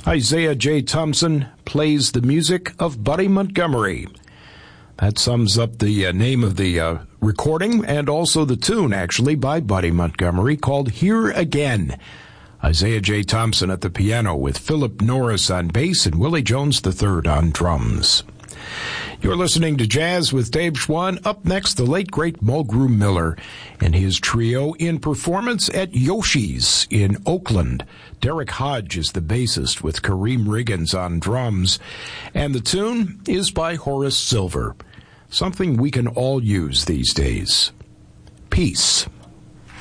Isaiah J. Thompson plays the music of Buddy Montgomery. That sums up the name of the recording and also the tune, actually, by Buddy Montgomery, called Here Again. Isaiah J. Thompson at the piano with Philip Norris on bass and Willie Jones III on drums. You're listening to Jazz with Dave Schwann. Up next, the late, great Mulgrew Miller and his trio in performance at Yoshi's in Oakland. Derek Hodge is the bassist with Kareem Riggins on drums. And the tune is by Horace Silver, something we can all use these days. Peace.